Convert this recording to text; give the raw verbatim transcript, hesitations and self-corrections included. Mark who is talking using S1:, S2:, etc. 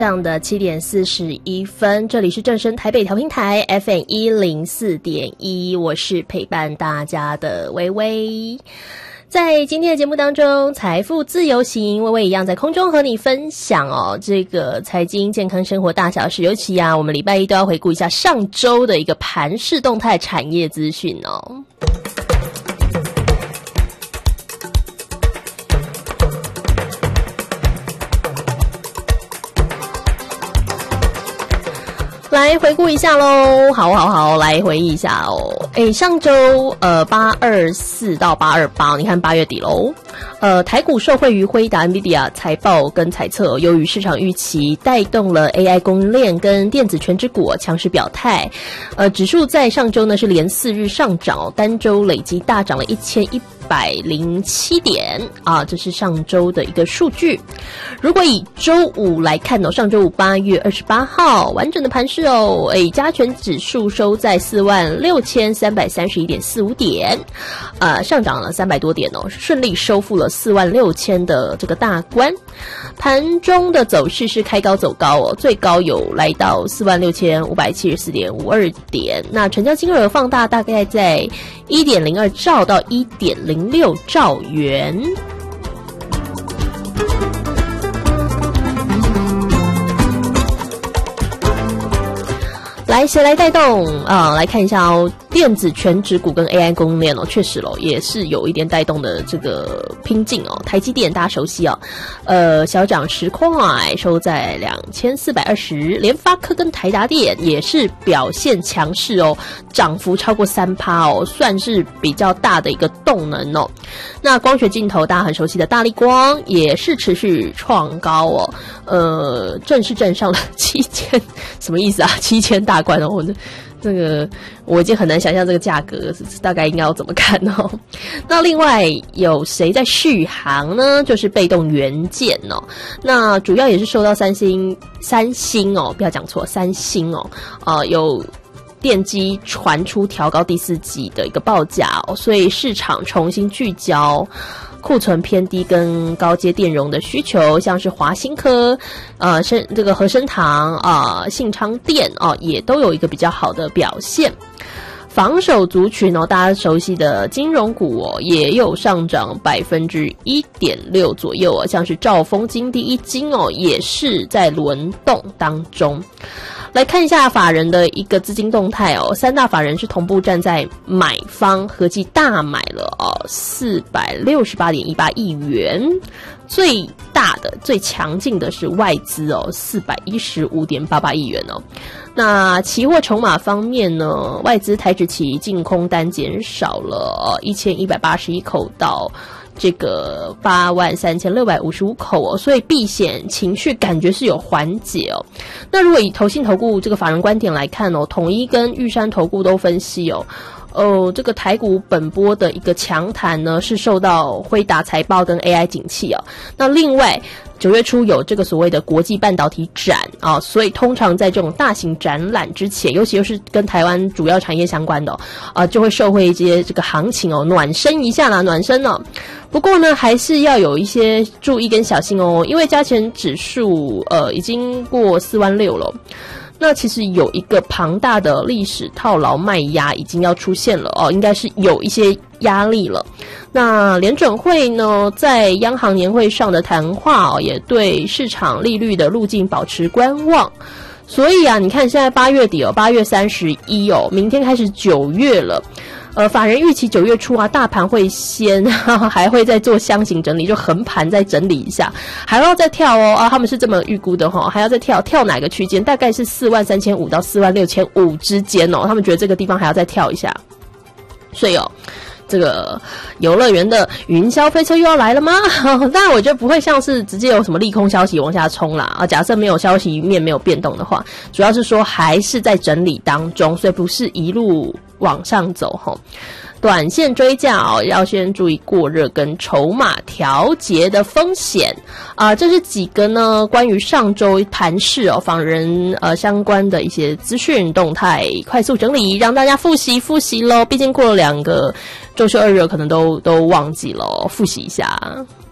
S1: 上的七点四十一分，这里是正声台北调频台 F M 一零四点一，我是陪伴大家的微微。在今天的节目当中，财富自由行，微微一样在空中和你分享哦，这个财经健康生活大小事，尤其啊，我们礼拜一都要回顾一下上周的一个盘势动态、产业资讯哦。来回顾一下咯，好好好，来回忆一下哦。诶，上周呃八二四到八二八，你看八月底咯。呃，台股受惠于辉达 Nvidia 财报跟财测，由于市场预期带动了 A I 供应链跟电子全指股强势表态。呃，指数在上周呢是连四日上涨，单周累积大涨了一千一百零七点啊，这是上周的一个数据。如果以周五来看哦，上周五八月二十八号完整的盘势哦，诶，加权指数收在四万六千三百三十一点四五点，呃，上涨了三百多点哦，顺利收复了四万六千的这个大关。盘中的走势是开高走高哦，最高有来到四万六千五百七十四点五二点，那成交金额放大大概在一点零二兆到一点零六兆元。来，谁来带动啊？来看一下哦，电子全指股跟 A I 供应链哦，确实咯，也是有一点带动的这个拼劲哦。台积电大家熟悉哦，呃，小涨十块，收在两千四百二十。联发科跟台达电也是表现强势哦，涨幅超过三趴哦，算是比较大的一个动能哦。那光学镜头大家很熟悉的大立光也是持续创高哦，呃，正式站上了七千，什么意思啊？七千大关哦，我这这个我已经很难想象这个价格大概应该要怎么看哦。那另外有谁在续航呢？就是被动元件哦，那主要也是受到三星三星哦，不要讲错，三星哦，呃有电机传出调高第四季的一个报价哦，所以市场重新聚焦库存偏低跟高阶电容的需求，像是华新科、呃，生这个和生堂啊、呃、信昌电哦，也都有一个比较好的表现。防守族群哦，大家熟悉的金融股哦，也有上涨百分之一点六左右哦，像是兆丰金、第一金哦，也是在轮动当中。来看一下法人的一个资金动态哦，三大法人是同步站在买方，合计大买了哦四百六十八点一八亿元，最大的最强劲的是外资哦四百一十五点八八亿元哦。那期货筹码方面呢，外资台指期净空单减少了一千一百八十一口到这个八万三千六百五十五口哦，所以避险情绪感觉是有缓解哦。那如果以投信投顾这个法人观点来看哦，统一跟玉山投顾都分析哦，哦，这个台股本波的一个强弹呢，是受到辉达财报跟 A I 景气哦。那另外九月初有这个所谓的国际半导体展啊，所以通常在这种大型展览之前，尤其又是跟台湾主要产业相关的哦，啊，就会受惠一些这个行情哦，暖身一下啦，暖身哦。不过呢，还是要有一些注意跟小心哦，因为加权指数呃已经过四万六了。那其实有一个庞大的历史套牢卖压已经要出现了哦，应该是有一些压力了。那联准会呢，在央行年会上的谈话哦，也对市场利率的路径保持观望。所以啊，你看现在八月底哦，八月三十一哦，明天开始九月了。呃，法人预期九月初啊，大盘会先哈哈还会再做箱型整理，就横盘再整理一下，还要再跳哦啊，他们是这么预估的哈、哦，还要再跳跳哪个区间？大概是四万三千五到四万六千五之间哦，他们觉得这个地方还要再跳一下，所以哦。这个游乐园的云霄飞车又要来了吗？当然我觉得不会像是直接有什么利空消息往下冲啦啊！假设没有消息面没有变动的话，主要是说还是在整理当中，所以不是一路往上走齁。短线追价哦，要先注意过热跟筹码调节的风险啊、呃，这是几个呢？关于上周盘势哦，法人呃相关的一些资讯动态，快速整理，让大家复习复习咯。毕竟过了两个周休二日，可能都都忘记了，复习一下。